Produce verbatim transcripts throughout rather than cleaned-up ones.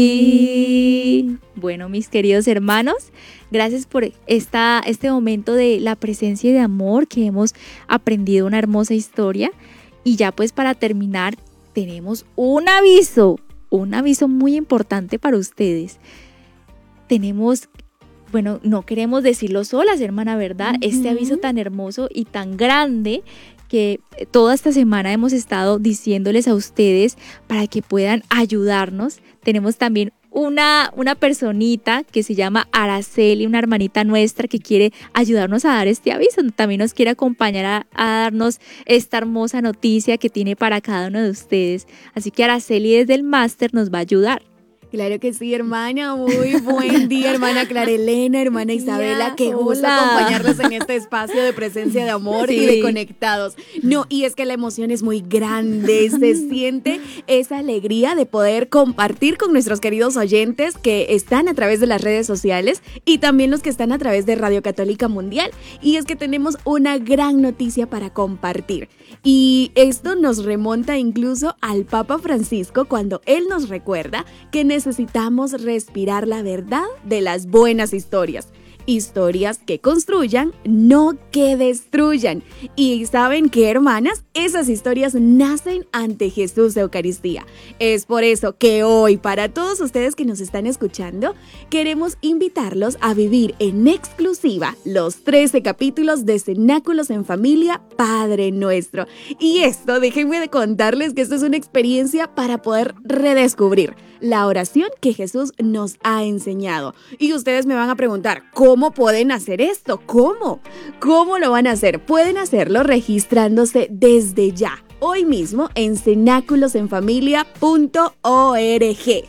Y bueno, mis queridos hermanos, gracias por esta, este momento de la presencia y de amor que hemos aprendido, una hermosa historia. Y ya pues para terminar, tenemos un aviso, un aviso muy importante para ustedes. Tenemos, bueno, no queremos decirlo solas, hermana, ¿verdad? Uh-huh. Este aviso tan hermoso y tan grande que toda esta semana hemos estado diciéndoles a ustedes para que puedan ayudarnos. Tenemos también una, una personita que se llama Araceli, una hermanita nuestra que quiere ayudarnos a dar este aviso. También nos quiere acompañar a, a darnos esta hermosa noticia que tiene para cada uno de ustedes. Así que Araceli desde el máster nos va a ayudar. Claro que sí, hermana. Muy buen día, hermana Clara Elena, hermana Isabela. Ya, qué gusto hola. Acompañarlos en este espacio de presencia de amor sí. y de conectados. No, y es que la emoción es muy grande. Se siente esa alegría de poder compartir con nuestros queridos oyentes que están a través de las redes sociales y también los que están a través de Radio Católica Mundial. Y es que tenemos una gran noticia para compartir. Y esto nos remonta incluso al Papa Francisco cuando él nos recuerda que necesitamos respirar la verdad de las buenas historias. Historias que construyan, no que destruyan. Y ¿saben qué, hermanas? Esas historias nacen ante Jesús de Eucaristía. Es por eso que hoy, para todos ustedes que nos están escuchando, queremos invitarlos a vivir en exclusiva los trece capítulos de Cenáculos en Familia, Padre Nuestro. Y esto, déjenme de contarles que esto es una experiencia para poder redescubrir la oración que Jesús nos ha enseñado. Y ustedes me van a preguntar, ¿cómo pueden hacer esto? ¿Cómo? ¿Cómo lo van a hacer? Pueden hacerlo registrándose desde ya, hoy mismo en cenáculos en familia punto org.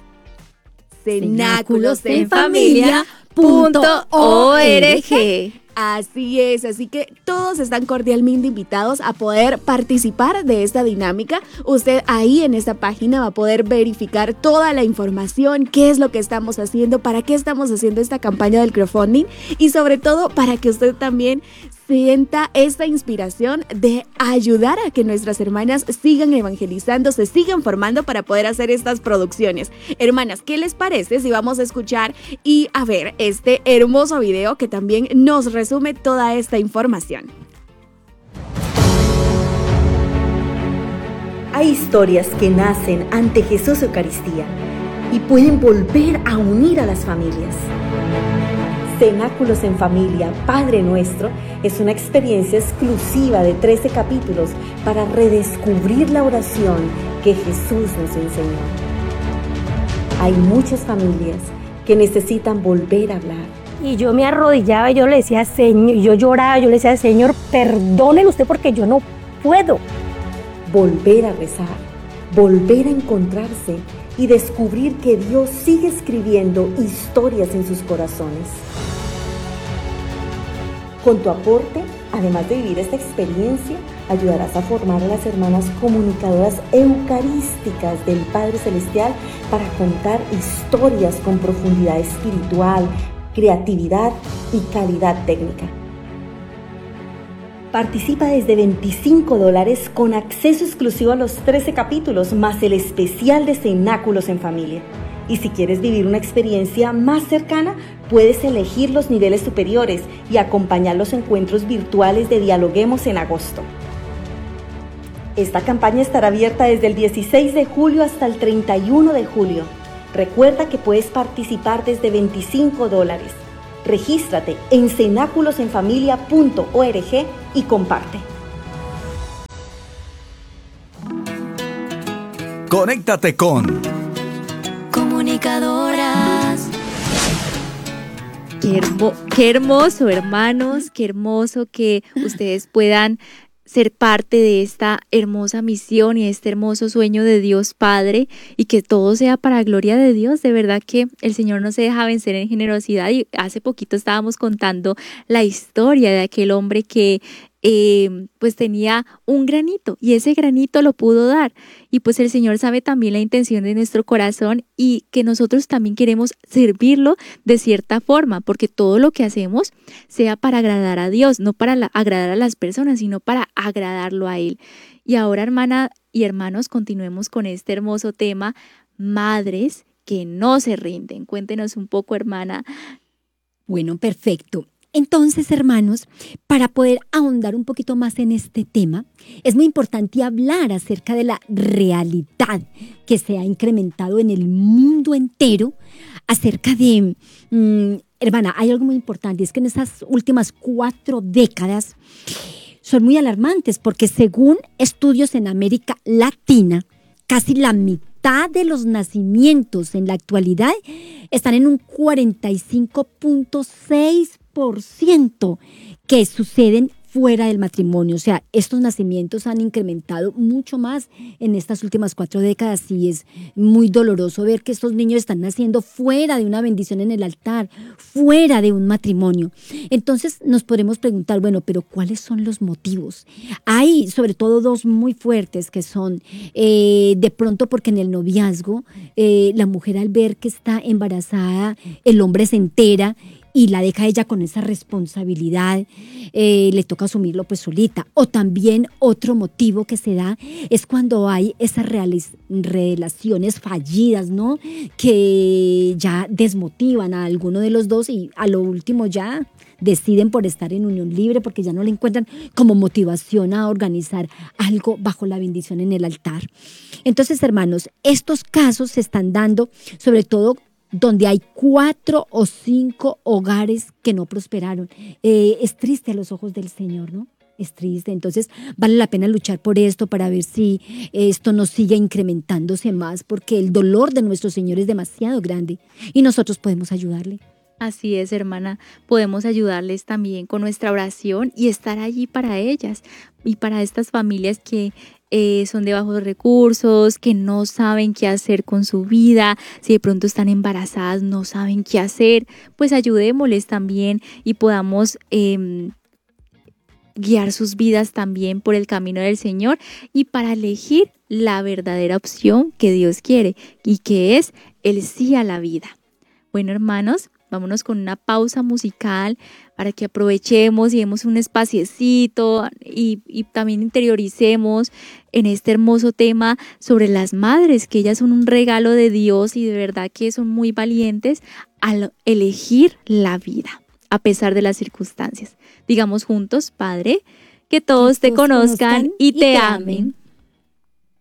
cenáculos en familia punto org. Así es, así que todos están cordialmente invitados a poder participar de esta dinámica. Usted ahí en esta página va a poder verificar toda la información, qué es lo que estamos haciendo, para qué estamos haciendo esta campaña del crowdfunding y sobre todo para que usted también sienta esta inspiración de ayudar a que nuestras hermanas sigan evangelizando, se sigan formando para poder hacer estas producciones. Hermanas, ¿qué les parece si vamos a escuchar y a ver este hermoso video que también nos resume toda esta información? Hay historias que nacen ante Jesús Eucaristía y pueden volver a unir a las familias. Cenáculos en Familia, Padre Nuestro, es una experiencia exclusiva de trece capítulos para redescubrir la oración que Jesús nos enseñó. Hay muchas familias que necesitan volver a hablar. Y yo me arrodillaba y yo le decía, Señor, yo lloraba, yo le decía, Señor, perdónele usted porque yo no puedo. Volver a rezar, volver a encontrarse y descubrir que Dios sigue escribiendo historias en sus corazones. Con tu aporte, además de vivir esta experiencia, ayudarás a formar a las hermanas comunicadoras eucarísticas del Padre Celestial para contar historias con profundidad espiritual, creatividad y calidad técnica. Participa desde veinticinco dólares con acceso exclusivo a los trece capítulos más el especial de Cenáculos en Familia. Y si quieres vivir una experiencia más cercana, puedes elegir los niveles superiores y acompañar los encuentros virtuales de Dialoguemos en agosto. Esta campaña estará abierta desde el dieciséis de julio hasta el treinta y uno de julio. Recuerda que puedes participar desde veinticinco dólares. Regístrate en cenáculos en familia punto org y comparte. Conéctate con Comunicadoras. Qué, hermo- qué hermoso, hermanos, qué hermoso que ustedes puedan ser parte de esta hermosa misión y este hermoso sueño de Dios Padre, y que todo sea para gloria de Dios. De verdad que el Señor no se deja vencer en generosidad, y hace poquito estábamos contando la historia de aquel hombre que eh, pues tenía un granito y ese granito lo pudo dar, y pues el Señor sabe también la intención de nuestro corazón y que nosotros también queremos servirlo de cierta forma, porque todo lo que hacemos sea para agradar a Dios, no para la, agradar a las personas, sino para agradarlo a Él. Y ahora, hermana y hermanos, continuemos con este hermoso tema, madres que no se rinden. Cuéntenos un poco, hermana. Bueno, perfecto. Entonces, hermanos, para poder ahondar un poquito más en este tema, es muy importante hablar acerca de la realidad que se ha incrementado en el mundo entero, acerca de, mmm, hermana, hay algo muy importante, es que en esas últimas cuatro décadas son muy alarmantes, porque según estudios en América Latina, casi la mitad de los nacimientos en la actualidad están en un cuarenta y cinco punto seis por ciento que suceden fuera del matrimonio. O sea, estos nacimientos han incrementado mucho más en estas últimas cuatro décadas y es muy doloroso ver que estos niños están naciendo fuera de una bendición en el altar, fuera de un matrimonio. Entonces nos podemos preguntar, bueno, pero ¿cuáles son los motivos? Hay sobre todo dos muy fuertes que son eh, de pronto porque en el noviazgo eh, la mujer al ver que está embarazada, el hombre se entera y la deja ella con esa responsabilidad, eh, le toca asumirlo pues solita. O también otro motivo que se da es cuando hay esas reales, relaciones fallidas, ¿no? Que ya desmotivan a alguno de los dos y a lo último ya deciden por estar en unión libre porque ya no le encuentran como motivación a organizar algo bajo la bendición en el altar. Entonces, hermanos, estos casos se están dando sobre todo donde hay cuatro o cinco hogares que no prosperaron. Eh, es triste a los ojos del Señor, ¿no? Es triste. Entonces vale la pena luchar por esto para ver si esto no sigue incrementándose más, porque el dolor de nuestro Señor es demasiado grande y nosotros podemos ayudarle. Así es, hermana, podemos ayudarles también con nuestra oración y estar allí para ellas y para estas familias que eh, son de bajos recursos, que no saben qué hacer con su vida, si de pronto están embarazadas, no saben qué hacer, pues ayudémosles también y podamos eh, guiar sus vidas también por el camino del Señor y para elegir la verdadera opción que Dios quiere y que es el sí a la vida. Bueno, hermanos, vámonos con una pausa musical para que aprovechemos y demos un espaciecito y, y también interioricemos en este hermoso tema sobre las madres, que ellas son un regalo de Dios y de verdad que son muy valientes al elegir la vida, a pesar de las circunstancias. Digamos juntos, Padre, que todos te conozcan y te amen.